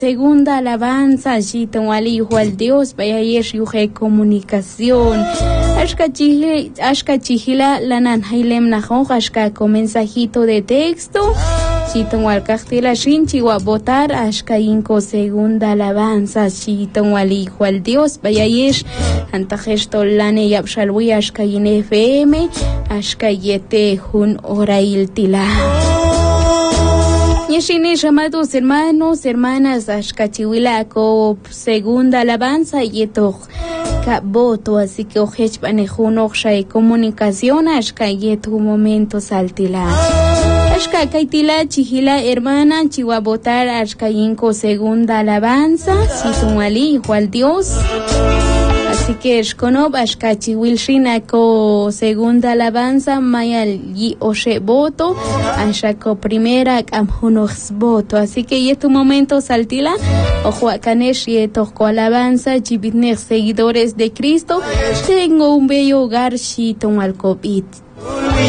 Segunda alabanza, Shito Wali hijo al Dios, vaya yesh yuje comunicación. Ashka chihila lanan hailem najoj, ashka con mensajito de texto. Shito Walcachtila Shinchi wa votar, ashka inco segunda alabanza, Shito Wali hijo al Dios, vaya yesh antajesto lane yapshalwi ashka in FM, ashka yete hun orail tila. Yeshine, llamados hermanos, hermanas, ashkachiwilako, segunda alabanza, yeto voto, así que ojech panejuno, y comunicación, ashka yeto momento saltila. Ashka kaitila, chihila, hermana, chiwa votar, ashka yinko, segunda alabanza, situmali, hijo al Dios. Así que Shkonob ashkachi wilshinako segunda alabanza mayal yi oshe voto ashako primera amhunox voto. Así que y este momento saltila ojo akanesh y toco alabanza chibitner seguidores de Cristo. Tengo un bello hogar shiton al COVID.